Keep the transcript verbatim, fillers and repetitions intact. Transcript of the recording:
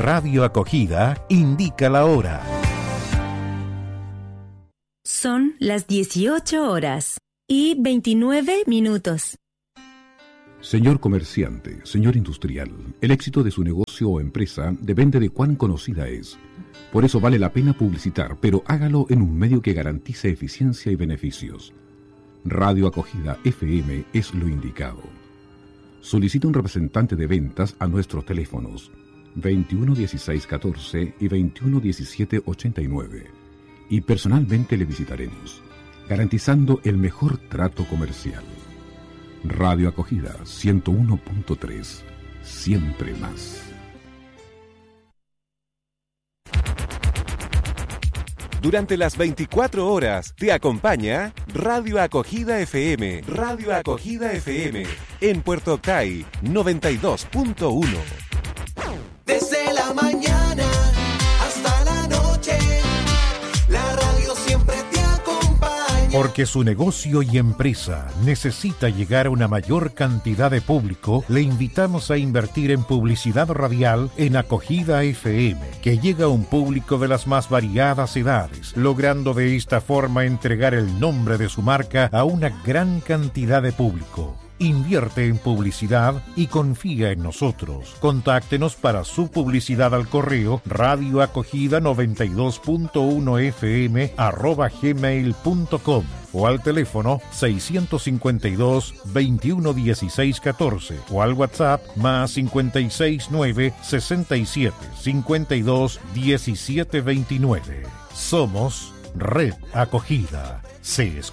Radio Acogida indica la hora. Son las dieciocho horas y veintinueve minutos. Señor comerciante, señor industrial, el éxito de su negocio o empresa depende de cuán conocida es. Por eso vale la pena publicitar, pero hágalo en un medio que garantice eficiencia y beneficios. Radio Acogida F M es lo indicado. Solicita un representante de ventas a nuestros teléfonos veintiuno dieciséis catorce y veintiuno diecisiete ochenta y nueve y personalmente le visitaremos, garantizando el mejor trato comercial. Radio Acogida ciento uno punto tres, siempre más. Durante las veinticuatro horas te acompaña Radio Acogida F M, Radio Acogida F M, en Puerto Octay, noventa y dos punto uno. Desde la mañana hasta la noche, la radio siempre te acompaña. Porque su negocio y empresa necesita llegar a una mayor cantidad de público, le invitamos a invertir en publicidad radial en Acogida F M, que llega a un público de las más variadas edades, logrando de esta forma entregar el nombre de su marca a una gran cantidad de público. Invierte en publicidad y confía en nosotros. Contáctenos para su publicidad al correo radioacogida noventa y dos punto uno f m arroba gmail punto com o al teléfono seiscientos cincuenta y dos, veintiuno dieciséis catorce o al WhatsApp más cincuenta y seis nueve sesenta y siete cincuenta y dos diecisiete veintinueve. Somos Red Acogida. Se escucha.